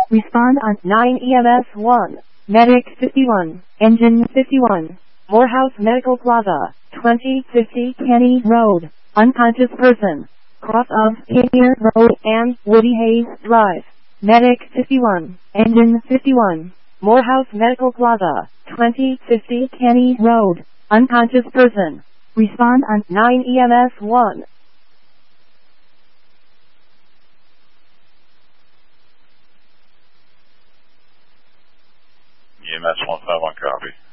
Respond on 9 EMS 1. Medic 51. Engine 51. Morehouse Medical Plaza, 2050 Kenny Road. Unconscious person. Cross of Kadier Road and Woody Hayes Drive. Medic 51. Engine 51. Morehouse Medical Plaza, 2050 Kenny Road. Unconscious person. Respond on 9 EMS 1. EMS 151, copy.